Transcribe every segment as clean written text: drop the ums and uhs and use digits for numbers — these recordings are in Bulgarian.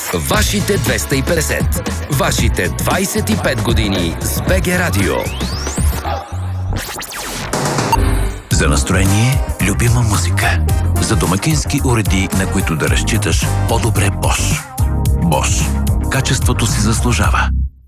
Вашите 250. Вашите 25 години с БГ Радио. За настроение, любима музика. За домакински уреди, на които да разчиташ, по-добре Bosch. Bosch. Качеството си заслужава.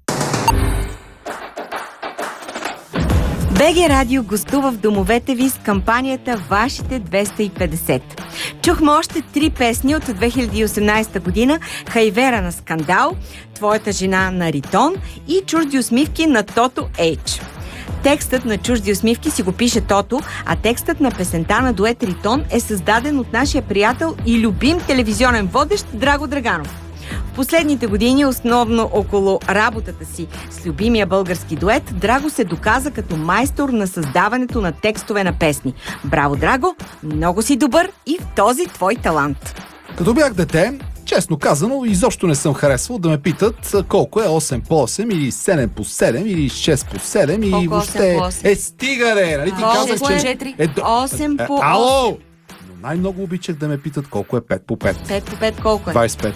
БГ Радио гостува в домовете ви с кампанията Вашите 250. Чухме още 3 песни от 2018 година: Хайвера на Скандал, Твоята жена на Ритон и Чужди усмивки на Тото Ейч. Текстът на Чужди усмивки си го пише Тото, а текстът на песента на дует Ритон е създаден от нашия приятел и любим телевизионен водещ Драго Драганов. В последните години, основно около работата си с любимия български дует, Драго се доказа като майстор на създаването на текстове на песни. Браво, Драго! Много си добър и в този твой талант. Като бях дете, честно казано, изобщо не съм харесвал да ме питат колко е 8 по 8 или 7 по 7 или 6 по 7 или въобще... стига де! Нали ти казах, че... 8 по 8. Ало! Най-много обичах да ме питат колко е 5 по 5. 5 по 5 колко е? 25.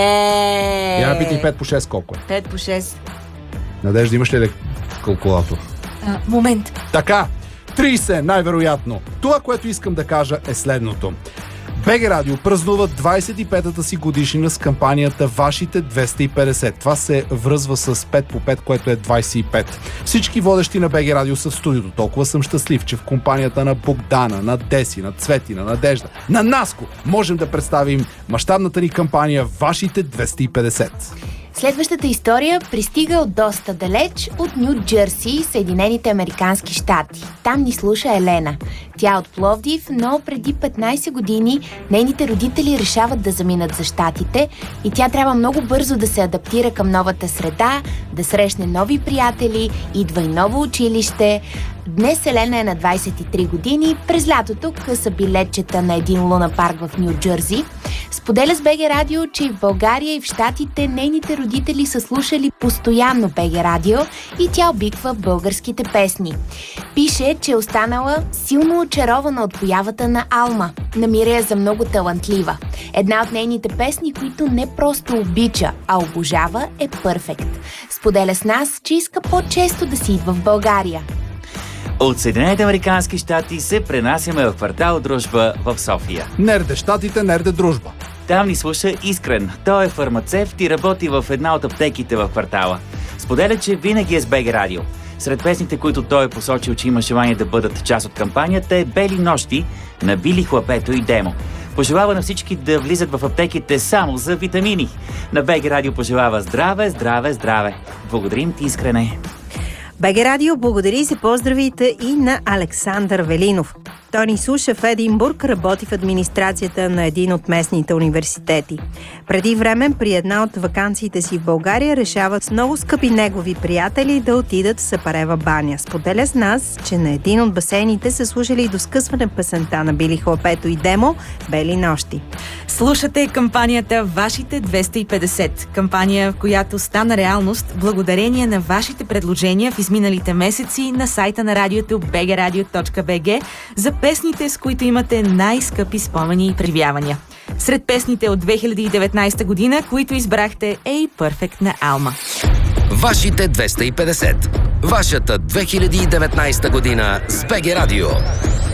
Я ме питай 5 по 6 колко е? 5 по 6. Надежда, имаш ли калкулатор? Момент. Така, 30 най-вероятно. Това, което искам да кажа, е следното. БГ Радио празнува 25-та си годишнина с кампанията Вашите 250. Това се връзва с 5 по 5, което е 25. Всички водещи на БГ Радио са в студиото. Толкова съм щастлив, че в компанията на Богдана, на Деси, на Цвети, на Надежда, на Наско можем да представим мащабната ни кампания Вашите 250. Следващата история пристига от доста далеч, от Ню Джерси, Съединените американски щати. Там ни слуша Елена. Тя е от Пловдив, но преди 15 години нейните родители решават да заминат за щатите и тя трябва много бързо да се адаптира към новата среда, да срещне нови приятели, идва и ново училище. Днес Елена е на 23 години, през лятото къса билетчета на един лунапарк в Ню Джерси. Споделя с БГ Радио, че и в България и в щатите нейните родители са слушали постоянно БГ Радио и тя обиква българските песни. Пише, че е останала силно очарована от появата на Алма. Намира я за много талантлива. Една от нейните песни, които не просто обича, а обожава, е Perfect. Споделя с нас, че иска по-често да си идва в България. От Съединените американски щати се пренасяме в квартал Дружба в София. Нерде щатите, нерде дружба. Там ни слуша Искрен. Той е фармацевт и работи в една от аптеките в квартала. Споделя, че винаги е с БГ Радио. Сред песните, които той е посочил, че има желание да бъдат част от кампанията, е Бели нощи на Били Хлапето и Демо. Пожелава на всички да влизат в аптеките само за витамини. На БГ Радио пожелава здраве, здраве, здраве. Благодарим ти, Искрене. БГ Радио благодари за поздравите и на Александър Велинов. Той ни слуша в Единбург, работи в администрацията на един от местните университети. Преди време, при една от ваканциите си в България, решават с много скъпи негови приятели да отидат в Сапарева баня. Споделя с нас, че на един от басейните са слушали и до скъсване песента на Били Хлапето и Демо «Бели нощи». Слушате кампанията Вашите 250. Кампания, която стана реалност благодарение на вашите предложения в изминалите месеци на сайта на радиото bgradio.bg за песните, с които имате най-скъпи спомени и преживявания. Сред песните от 2019 година, които избрахте, е и Perfect на Алма. Вашите 250. Вашата 2019 година с БГ Радио.